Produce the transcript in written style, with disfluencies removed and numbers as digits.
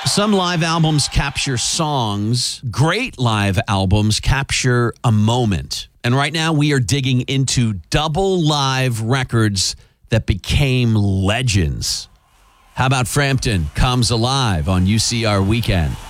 Some live albums capture songs. Great live albums capture a moment. And right now we are digging into double live records that became legends. How about Frampton Comes Alive on UCR Weekend?